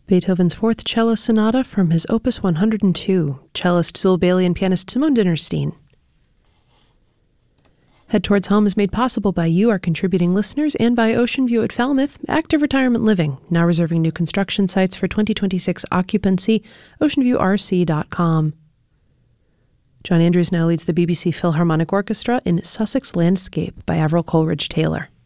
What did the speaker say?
Beethoven's Fourth Cello Sonata from his Opus 102, cellist Zul Bailey and pianist Simone Dinnerstein. Head Towards Home is made possible by you, our contributing listeners, and by Ocean View at Falmouth, Active Retirement Living, now reserving new construction sites for 2026 occupancy, oceanviewrc.com. John Andrews now leads the BBC Philharmonic Orchestra in Sussex Landscape by Avril Coleridge Taylor.